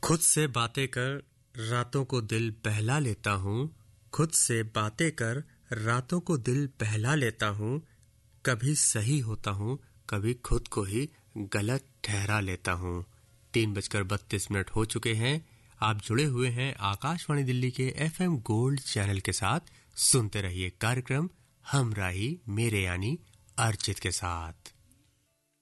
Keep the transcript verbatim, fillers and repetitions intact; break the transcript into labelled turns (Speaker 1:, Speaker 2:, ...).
Speaker 1: खुद से बातें कर रातों को दिल बहला लेता हूँ, खुद से बातें कर रातों को दिल बहला लेता हूँ, कभी सही होता हूँ, कभी खुद को ही गलत ठहरा लेता हूँ। तीन बजकर बत्तीस मिनट हो चुके हैं। आप जुड़े हुए हैं आकाशवाणी दिल्ली के एफ एम गोल्ड चैनल के साथ। सुनते रहिए कार्यक्रम हमराही मेरे यानी अर्चित के साथ।